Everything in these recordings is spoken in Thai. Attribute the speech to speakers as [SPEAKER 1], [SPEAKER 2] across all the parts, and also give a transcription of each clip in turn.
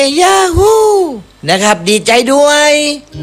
[SPEAKER 1] ยาฮูนะครับดีใจด้วย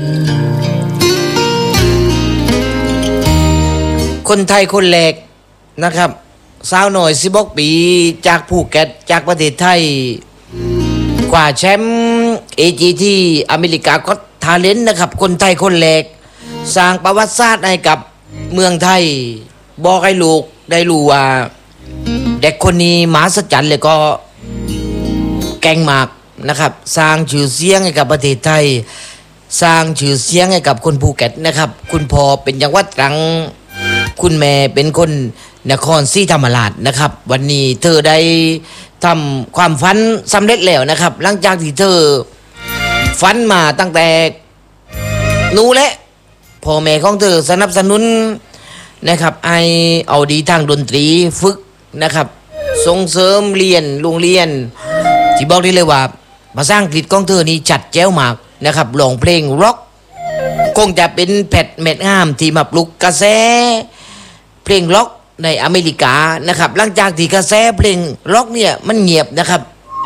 [SPEAKER 1] คนไทยคนแรกนะครับสาวหน่อย16 ปีจากภูเก็ตจากประเทศไทยกว่าแชมป์ AGT อเมริกาก็ทาเลนต์นะครับคนไทยคนแรกสร้างประวัติศาสตร์ให้กับเมืองไทยบอกให้ลูกได้รู้ว่าเด็กคนนี้มหัศจรรย์เลยก็แกงมากนะครับสร้างชื่อเสียงให้กับประเทศไทยสร้างชื่อเสียงให้กับคนภูเก็ตนะครับคุณพ่อเป็นจังหวัดตรังคุณแม่เป็นคนนครศรีธรรมราชนะครับวันนี้เธอได้ทำความฝันสำเร็จแล้วนะครับหลังจากที่เธอฝันมาตั้งแต่นู้และพ่อแม่ของเธอสนับสนุนนะครับไอเอาดีทางดนตรีฝึกนะครับส่งเสริมเรียนโรงเรียนที่บอกได้เลยว่าภาษาอังกฤษของเธอนี่จัดแจ๋วมากนะครับร้องเพลงร็อกคงจะเป็นแพทเม็ดงามที่มาปลุกกระแสเพลงร็อกในอเมริกานะครับหลังจากที่กระแสเพลงร็อกเนี่ยมันเงียบนะครับ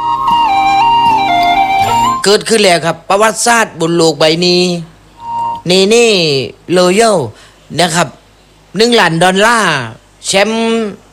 [SPEAKER 1] เกิดขึ้นแล้วครับประวัติศาสตร์บนโลกใบนี้เนเน่โรยัลนะครับ$1,000,000แชมป์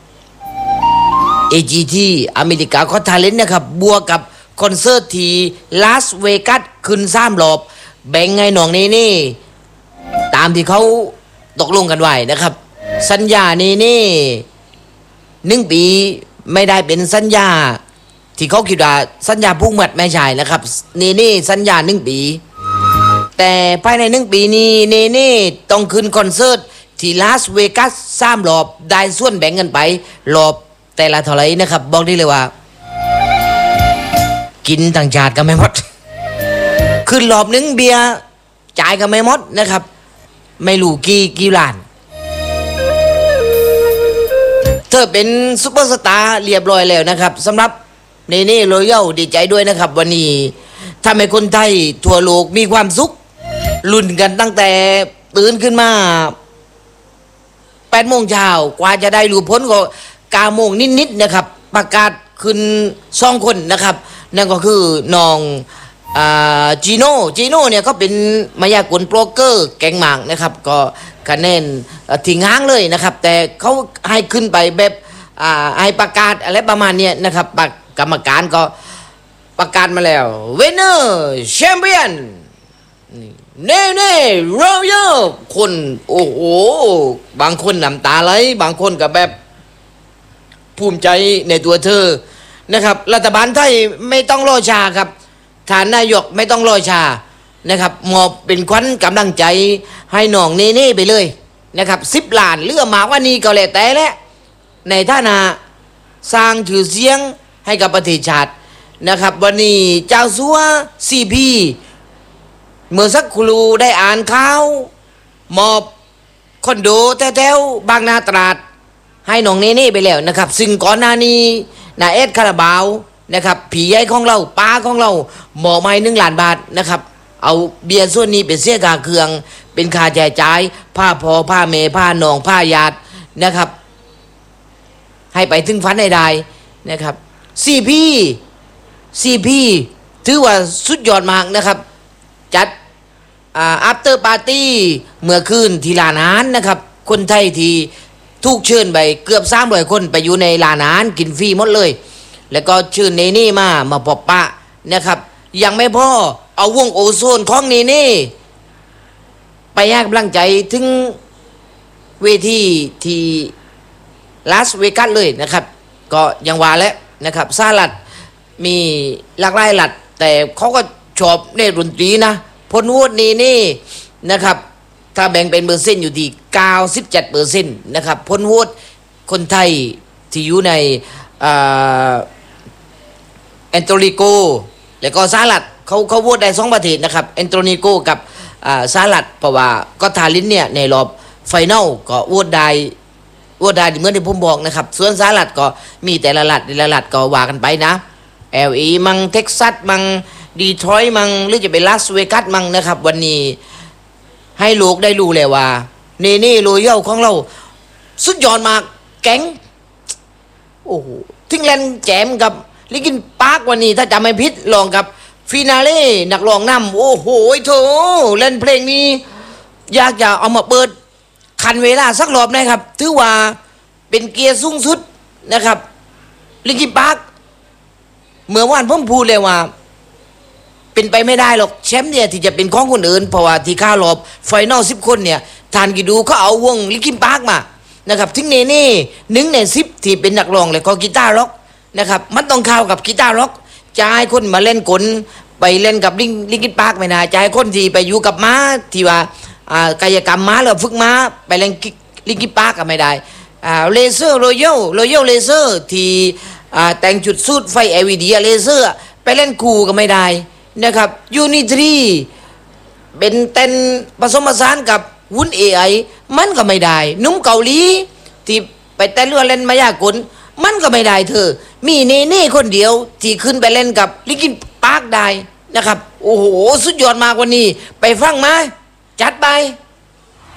[SPEAKER 1] AGT อเมริกาก็ทาเลนต์นะครับบวกกับคอนเสิร์ตที่ลาสเวกัสขึ้น3 รอบแบ่งให้น้องเนเน่ตามที่เขาตกลงกันไว้นะครับสัญญาเนเน่1 ปีไม่ได้เป็นสัญญาที่เขาคิดว่าสัญญาผูกมัดไม่ใช่นะครับเนเน่สัญญา1 ปีแต่ภายใน1 ปีนี้เนเน่ต้องขึ้นคอนเสิร์ตที่ลาสเวกัส3 รอบได้ส่วนแบ่งกันไปรอบแต่ละเท่าไหร่นะครับบอกได้เลยว่ากินต่างชาติก็ไม่หมดขึ้นรอบนึงเบียร์จ่ายก็ไม่หมดนะครับไม่รู้กี่ล้านเธอเป็นซุปเปอร์สตาร์เรียบร้อยแล้วนะครับสำหรับเนเน่โรยัลดีใจด้วยนะครับวันนี้ทำให้คนไทยทั่วโลกมีความสุขลุ้นกันตั้งแต่ตื่นขึ้นมา8 โมงเช้ากว่าจะได้รู้ผลก็9 โมงนิดๆนะครับประกาศขึ้น2 คนนะครับนั่นก็คือน้องจีโน่เนี่ยเขาเป็นมายากลโปรเกอร์แกงหมากนะครับก็คะแนนทิ้งห่างเลยนะครับแต่เขาให้ขึ้นไปแบบให้ประกาศอะไรประมาณนี้นะครับกรรมการก็ประกาศมาแล้วเวนเนอร์แชมเปี้ยนเน่โรยัลคนโอ้โหบางคนน้ำตาไหลบางคนก็แบบภูมิใจในตัวเธอนะครับรัฐบาลไทยไม่ต้องรอช้าครับฐานนายกไม่ต้องรอช้านะครับมอบเป็นขวัญกำลังใจให้น้องเน่ไปเลยนะครับ10 ล้านเลือกมากว่านี้ก็แล้วแต่แหละในฐานะสร้างชื่อเสียงให้กับประเทศชาตินะครับวันนี้เจ้าสัวCPเมื่อสักครู่ได้อ่านข่าวมอบคอนโดแถวๆบางนาตราดให้น้องเน่ไปแล้วนะครับซึ่งก่อนหน้านี้นาเอสคาราบาวนะครับผีใหญ่ของเราป้าของเราหมอไม้$1,000,000นะครับเอาเบียร์ส่วนนี้เป็นเสียกาเครื่องเป็นค่าใช้จ่ายผ้าพอผ้าเมผ้าหนองผ้าญาตินะครับให้ไปถึงฝันใดๆนะครับCPถือว่าสุดยอดมากนะครับจัดafter party เมื่อคืนที่ร้านอาหารนะครับคนไทยที่ถูกเชิญไปเกือบ300 คนไปอยู่ในร้านอาหารกินฟรีหมดเลยแล้วก็เชิญเนเน่มาพบปะนะครับยังไม่พอเอาวงโอโซนของเนเน่ไปให้กำลังใจถึงเวทีที่ลาสเวกัสเลยนะครับก็ยังว่าแล้วนะครับสหรัฐมีหลากหลายหลัดแต่เขาก็ชอบเล่นดนตรีนะพลวูดเนเน่นะครับถ้าแบ่งเป็นเปอร์เซ็นต์อยู่ที่97%นะครับพลวูดคนไทยที่อยู่ในแอนโตนิโกแล้วก็สหรัฐเขาโหวตได้2 ประเทศนะครับแอนโตนิโกกับสหรัฐเพราะว่าก็ทาลินเนี่ยในรอบไฟนอลก็โหวตได้เหมือนที่ผมบอกนะครับส่วนสหรัฐก็มีแต่ละรัฐก็ว่ากันไปนะ LA มังเท็กซัสมังดีทรอยต์มังหรือจะเป็นลาสเวกัสมังนะครับวันนี้ให้โลกได้รู้เลยว่าเนเน่โรยัลของเราสุดยอดมากแก๊งโอ้โหทิ้งแลนแจมกับลิกินปาร์ควันนี้ถ้าจำไม่ผิดลองกับฟินาเล่นักร้องนำโอ้โหโถเล่นเพลงนี้อยากจะเอามาเปิดคันเวลาสักรอบนะครับถือว่าเป็นเกียร์สูงสุดนะครับลิงคินพาร์คเมื่อวานผมพูดเลยว่าเป็นไปไม่ได้หรอกแชมป์เนี่ยที่จะเป็นของคนอื่นเพราะว่าที่ข้ารอบไฟนอล10 คนเนี่ยทานกี่ดูเขาเอาวงลิงคินพาร์คมานะครับถึงเน่1 ใน 10ที่เป็นนักร้องเลยก็กีตาร์ร็อกนะครับมันต้องเข้ากับกีตาร์ร็อกจะให้คนมาเล่นกลไปเล่นกับลิงคินพาร์คไม่ได้จะให้คนที่ไปอยู่กับม้าที่ว่ากายกรรมม้าหรือฝึกม้าไปเล่นลิงคินพาร์คก็ไม่ได้เลเซอร์รอยัลเลเซอร์ที่แต่งจุดสูตรไฟ LED เลเซอร์ไปเล่นคู่ก็ไม่ได้นะครับยูนิทรีเป็นเต้นผสมผสานกับวุ้น AI มันก็ไม่ได้นุ่มเกาหลีที่ไปเต้นเรือเล่นมายากลมันก็ไม่ได้เธอมีเน่คนเดียวที่ขึ้นไปเล่นกับลิงคินพาร์คได้นะครับโอ้โหสุดยอดมากวันนี้ไปฟังมาจัดไป